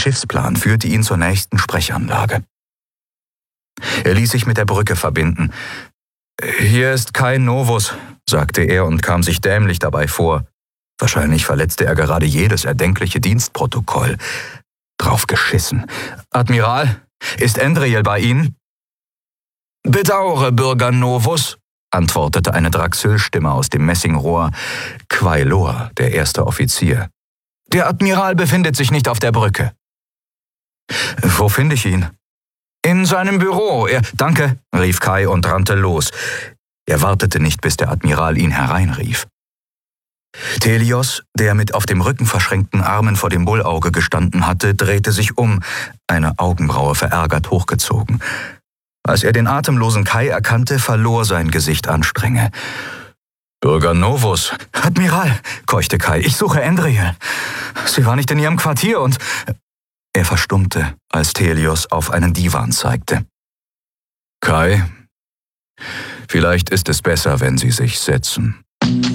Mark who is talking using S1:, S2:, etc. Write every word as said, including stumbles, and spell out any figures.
S1: Schiffsplan führte ihn zur nächsten Sprechanlage. Er ließ sich mit der Brücke verbinden. »Hier ist Kai Novus«, sagte er und kam sich dämlich dabei vor. Wahrscheinlich verletzte er gerade jedes erdenkliche Dienstprotokoll. Drauf geschissen. »Admiral, ist Endriel bei Ihnen?« »Bedauere, Bürger Novus«, antwortete eine Draxylstimme aus dem Messingrohr. Quailor, der erste Offizier. »Der Admiral befindet sich nicht auf der Brücke.« »Wo finde ich ihn?« »In seinem Büro. Er, danke«, rief Kai und rannte los. Er wartete nicht, bis der Admiral ihn hereinrief. Thelios, der mit auf dem Rücken verschränkten Armen vor dem Bullauge gestanden hatte, drehte sich um, eine Augenbraue verärgert hochgezogen. Als er den atemlosen Kai erkannte, verlor sein Gesicht an Strenge. »Bürger Novus!« »Admiral«, keuchte Kai, »ich suche Endriel. Sie war nicht in ihrem Quartier und...« Er verstummte, als Thelios auf einen Divan zeigte. »Kai, vielleicht ist es besser, wenn Sie sich setzen.«